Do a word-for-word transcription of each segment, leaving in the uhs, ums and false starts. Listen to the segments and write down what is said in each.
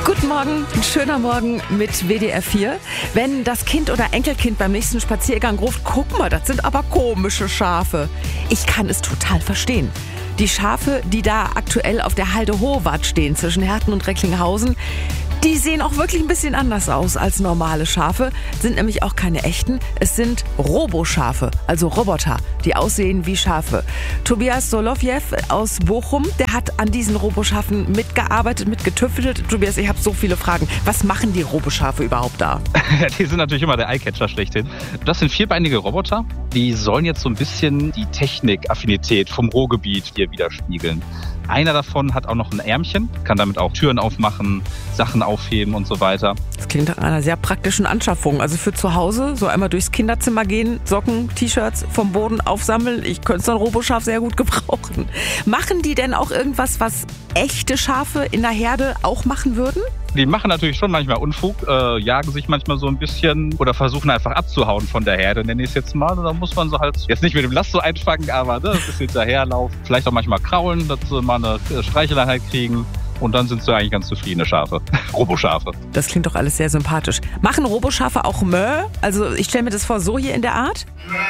Guten Morgen, ein schöner Morgen mit W D R vier. Wenn das Kind oder Enkelkind beim nächsten Spaziergang ruft, guck mal, das sind aber komische Schafe. Ich kann es total verstehen. Die Schafe, die da aktuell auf der Halde Hohwart stehen, zwischen Herten und Recklinghausen, die sehen auch wirklich ein bisschen anders aus als normale Schafe, sind nämlich auch keine echten. Es sind Roboschafe, also Roboter, die aussehen wie Schafe. Tobias Solovjew aus Bochum, der hat an diesen Roboschafen mitgearbeitet, mitgetüftelt. Tobias, ich habe so viele Fragen. Was machen die Roboschafe überhaupt da? Die sind natürlich immer der Eyecatcher schlechthin. Das sind vierbeinige Roboter, die sollen jetzt so ein bisschen die Technikaffinität vom Ruhrgebiet hier widerspiegeln. Einer davon hat auch noch ein Ärmchen, kann damit auch Türen aufmachen, Sachen aufheben und so weiter. Das klingt nach einer sehr praktischen Anschaffung. Also für zu Hause, so einmal durchs Kinderzimmer gehen, Socken, T-Shirts vom Boden aufsammeln. Ich könnte so ein Roboschaf sehr gut gebrauchen. Machen die denn auch irgendwas, was echte Schafe in der Herde auch machen würden? Die machen natürlich schon manchmal Unfug, äh, jagen sich manchmal so ein bisschen oder versuchen einfach abzuhauen von der Herde, nenne ich es jetzt mal. Und dann muss man sie halt jetzt nicht mit dem Lasso einfangen, aber ne, ein bisschen hinterherlaufen. Vielleicht auch manchmal kraulen, dass sie mal eine Streicheleinheit kriegen. Und dann sind sie eigentlich ganz zufriedene Schafe. Roboschafe. Das klingt doch alles sehr sympathisch. Machen Roboschafe auch Mö? Also ich stelle mir das vor, so hier in der Art?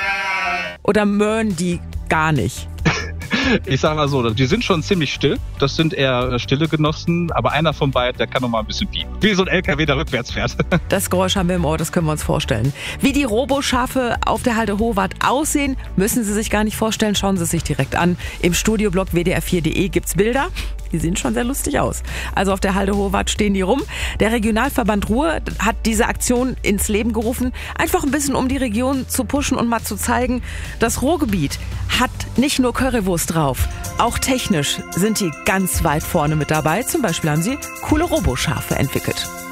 Oder möhen die gar nicht? Ich sag mal so, die sind schon ziemlich still. Das sind eher stille Genossen. Aber einer von beiden, der kann noch mal ein bisschen piepen. Wie so ein L K W, der rückwärts fährt. Das Geräusch haben wir im Ohr, das können wir uns vorstellen. Wie die Roboschafe auf der Halde Hohwart aussehen, müssen Sie sich gar nicht vorstellen. Schauen Sie es sich direkt an. Im Studioblog w d r vier punkt de gibt's Bilder. Die sehen schon sehr lustig aus. Also auf der Halde Hohwart stehen die rum. Der Regionalverband Ruhr hat diese Aktion ins Leben gerufen. Einfach ein bisschen, um die Region zu pushen und mal zu zeigen, das Ruhrgebiet hat nicht nur Currywurst drauf. Auch technisch sind die ganz weit vorne mit dabei. Zum Beispiel haben sie coole Roboschafe entwickelt.